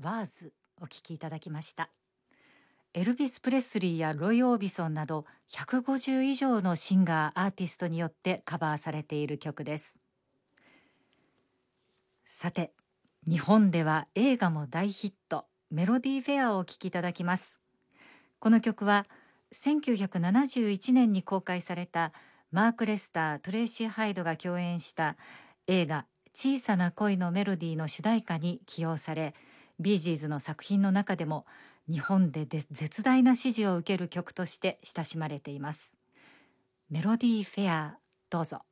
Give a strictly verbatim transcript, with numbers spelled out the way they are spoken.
ワーズお聴きいただきました。エルビス・プレスリーやロイ・オービソンなどひゃくごじゅう以上のシンガーアーティストによってカバーされている曲です。さて、日本では映画も大ヒット、メロディーフェアをお聴きいただきます。この曲はせんきゅうひゃくななじゅういちねんに公開されたマーク・レスター、トレイシー・ハイドが共演した映画小さな恋のメロディーの主題歌に起用され、ビージーズの作品の中でも日本で絶大な支持を受ける曲として親しまれています。メロディーフェア、どうぞ。